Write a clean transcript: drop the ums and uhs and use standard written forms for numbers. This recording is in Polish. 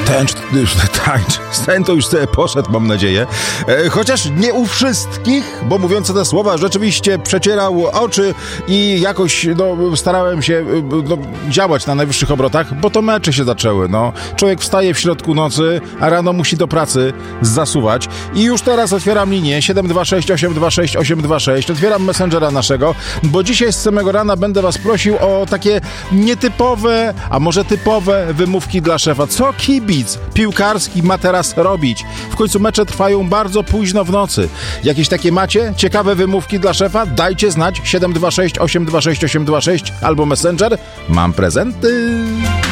Ten to już sobie poszedł, mam nadzieję. Chociaż nie u wszystkich, bo mówiąc te słowa, rzeczywiście przecierał oczy i jakoś starałem się działać na najwyższych obrotach, bo to mecze się zaczęły. Człowiek wstaje w środku nocy, a rano musi do pracy zasuwać. I już teraz otwieram linię 726 826 826. Otwieram Messengera naszego, bo dzisiaj z samego rana będę was prosił o takie nietypowe, a może typowe wymówki dla szefa. Co kibic piłkarski ma teraz robić? W końcu mecze trwają bardzo późno w nocy. Jakieś takie macie ciekawe wymówki dla szefa? Dajcie znać 726 826 826 albo Messenger. Mam prezenty.